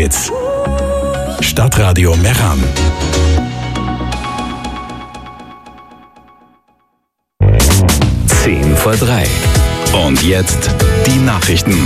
geht's. Stadtradio Meran. Zehn vor 3. Und jetzt die Nachrichten.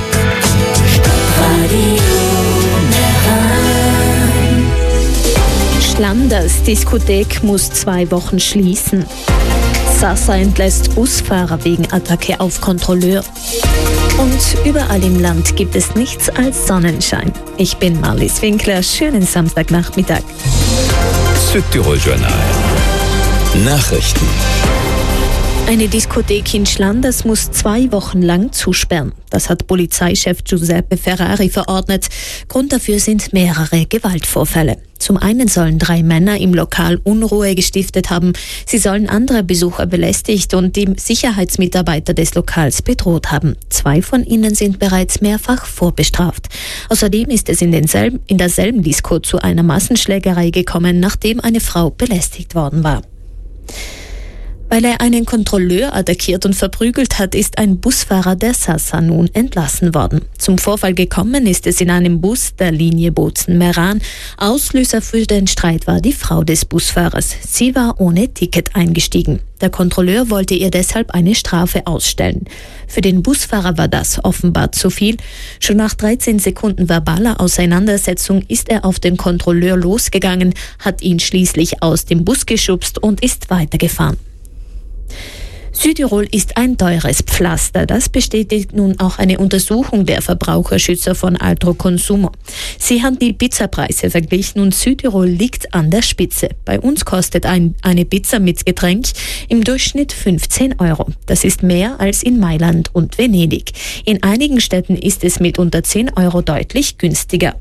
Schlanders Diskothek muss 2 Wochen schließen. Sasa entlässt Busfahrer wegen Attacke auf Kontrolleur. Und überall im Land gibt es nichts als Sonnenschein. Ich bin Marlies Winkler. Schönen Samstagnachmittag. Südtirol-Journal. Nachrichten. Eine Diskothek in Schlanders muss 2 Wochen lang zusperren. Das hat Polizeichef Giuseppe Ferrari verordnet. Grund dafür sind mehrere Gewaltvorfälle. Zum einen sollen 3 Männer im Lokal Unruhe gestiftet haben. Sie sollen andere Besucher belästigt und die Sicherheitsmitarbeiter des Lokals bedroht haben. 2 von ihnen sind bereits mehrfach vorbestraft. Außerdem ist es in derselben Disco zu einer Massenschlägerei gekommen, nachdem eine Frau belästigt worden war. Weil er einen Kontrolleur attackiert und verprügelt hat, ist ein Busfahrer der Sasa nun entlassen worden. Zum Vorfall gekommen ist es in einem Bus der Linie Bozen-Meran. Auslöser für den Streit war die Frau des Busfahrers. Sie war ohne Ticket eingestiegen. Der Kontrolleur wollte ihr deshalb eine Strafe ausstellen. Für den Busfahrer war das offenbar zu viel. Schon nach 13 Sekunden verbaler Auseinandersetzung ist er auf den Kontrolleur losgegangen, hat ihn schließlich aus dem Bus geschubst und ist weitergefahren. Südtirol ist ein teures Pflaster. Das bestätigt nun auch eine Untersuchung der Verbraucherschützer von Altro Consumo. Sie haben die Pizzapreise verglichen und Südtirol liegt an der Spitze. Bei uns kostet eine Pizza mit Getränk im Durchschnitt 15 €. Das ist mehr als in Mailand und Venedig. In einigen Städten ist es mit unter 10 € deutlich günstiger.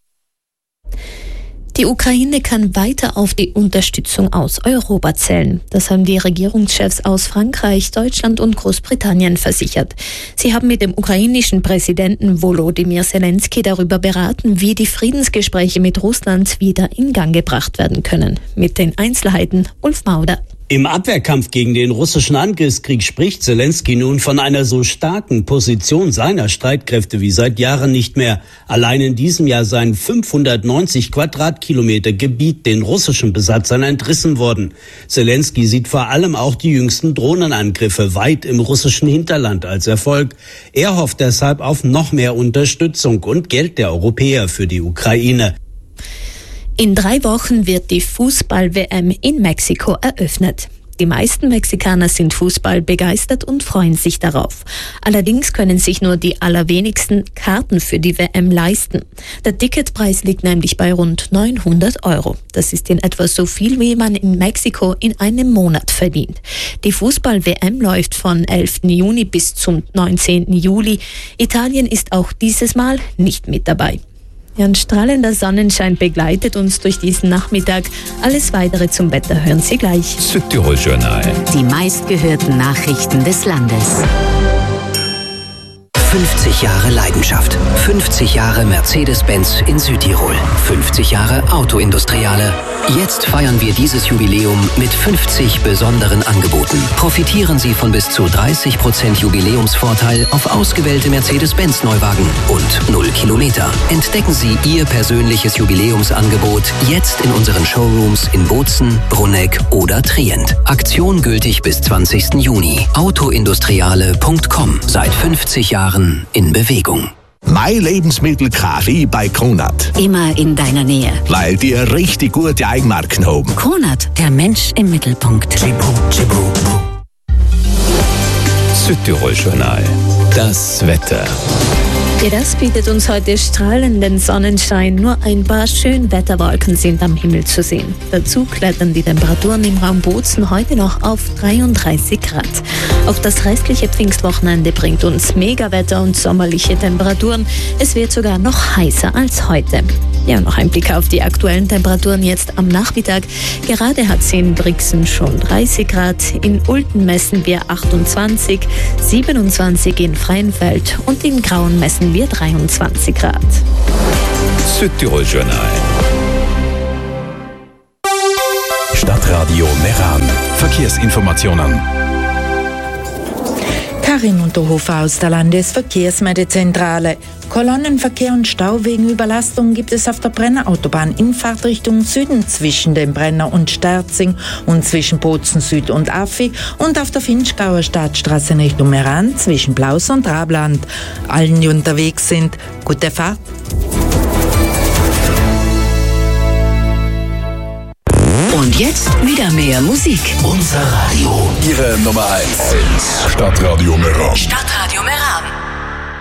Die Ukraine kann weiter auf die Unterstützung aus Europa zählen. Das haben die Regierungschefs aus Frankreich, Deutschland und Großbritannien versichert. Sie haben mit dem ukrainischen Präsidenten Volodymyr Zelensky darüber beraten, wie die Friedensgespräche mit Russland wieder in Gang gebracht werden können. Mit den Einzelheiten Ulf Mauder. Im Abwehrkampf gegen den russischen Angriffskrieg spricht Zelensky nun von einer so starken Position seiner Streitkräfte wie seit Jahren nicht mehr. Allein in diesem Jahr seien 590 Quadratkilometer Gebiet den russischen Besatzern entrissen worden. Zelensky sieht vor allem auch die jüngsten Drohnenangriffe weit im russischen Hinterland als Erfolg. Er hofft deshalb auf noch mehr Unterstützung und Geld der Europäer für die Ukraine. In 3 Wochen wird die Fußball-WM in Mexiko eröffnet. Die meisten Mexikaner sind Fußball begeistert und freuen sich darauf. Allerdings können sich nur die allerwenigsten Karten für die WM leisten. Der Ticketpreis liegt nämlich bei rund 900 €. Das ist in etwa so viel, wie man in Mexiko in einem Monat verdient. Die Fußball-WM läuft von 11. Juni bis zum 19. Juli. Italien ist auch dieses Mal nicht mit dabei. Ein strahlender Sonnenschein begleitet uns durch diesen Nachmittag. Alles Weitere zum Wetter hören Sie gleich. Südtirol-Journal. Die meistgehörten Nachrichten des Landes. 50 Jahre Leidenschaft. 50 Jahre Mercedes-Benz in Südtirol. 50 Jahre Autoindustriale. Jetzt feiern wir dieses Jubiläum mit 50 besonderen Angeboten. Profitieren Sie von bis zu 30% Jubiläumsvorteil auf ausgewählte Mercedes-Benz-Neuwagen und 0 Kilometer. Entdecken Sie Ihr persönliches Jubiläumsangebot jetzt in unseren Showrooms in Bozen, Brunegg oder Trient. Aktion gültig bis 20. Juni. Autoindustriale.com. Seit 50 Jahren in Bewegung. Mein Lebensmittel Kaffee bei Kronat. Immer in deiner Nähe. Weil die richtig gute Eigenmarken haben. Kronat, der Mensch im Mittelpunkt. Südtirol-Journal. Das Wetter. Ja, das bietet uns heute strahlenden Sonnenschein. Nur ein paar Schönwetterwolken sind am Himmel zu sehen. Dazu klettern die Temperaturen im Raum Bozen heute noch auf 33 Grad. Auch das restliche Pfingstwochenende bringt uns Megawetter und sommerliche Temperaturen. Es wird sogar noch heißer als heute. Ja, noch ein Blick auf die aktuellen Temperaturen jetzt am Nachmittag. Gerade hat es in Brixen schon 30 Grad, in Ulten messen wir 28, 27 in Freienfeld und in Grauen messen wir 23 Grad. Südtirol-Journal. Stadtradio Meran. Verkehrsinformationen. Karin Unterhofer aus der Landesverkehrsmeldezentrale. Kolonnenverkehr und Stau wegen Überlastung gibt es auf der Brenner Autobahn in Fahrtrichtung Süden zwischen dem Brenner und Sterzing und zwischen Bozen Süd und Affi und auf der Finchgauer Stadtstraße in Richtung Meran zwischen Blaus und Trabland. Allen, die unterwegs sind, gute Fahrt. Und jetzt wieder mehr Musik. Unser Radio. Ihre Nummer 1. Stadtradio Meran. Stadtradio Meran.